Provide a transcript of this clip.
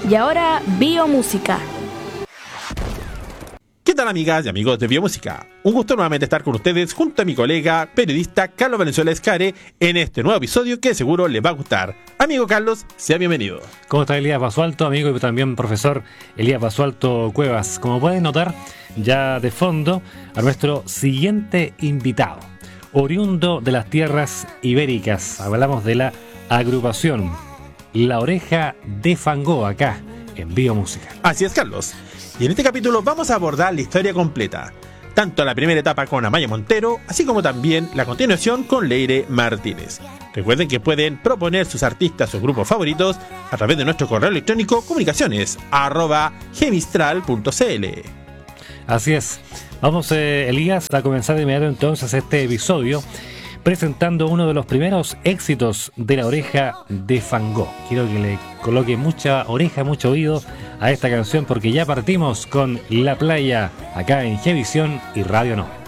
Y ahora, Biomúsica. ¿Qué tal, amigas y amigos de Biomúsica? Un gusto nuevamente estar con ustedes junto a mi colega periodista Carlos Valenzuela Escare en este nuevo episodio que seguro les va a gustar. Amigo Carlos, sea bienvenido. ¿Cómo está Elías Basualto, amigo y también profesor Elías Basualto Cuevas? Como pueden notar ya de fondo a nuestro siguiente invitado, oriundo de las tierras ibéricas. Hablamos de la agrupación La Oreja de Fangó acá en Biomúsica. Así es, Carlos. Y en este capítulo vamos a abordar la historia completa, tanto la primera etapa con Amaya Montero, así como también la continuación con Leire Martínez. Recuerden que pueden proponer sus artistas o grupos favoritos a través de nuestro correo electrónico comunicaciones@gemistral.cl. Así es. Vamos, Elías, a comenzar de inmediato entonces este episodio presentando uno de los primeros éxitos de La Oreja de Fangó. Quiero que le coloque mucha oreja, mucho oído a esta canción porque ya partimos con La Playa acá en Gevisión y Radio No.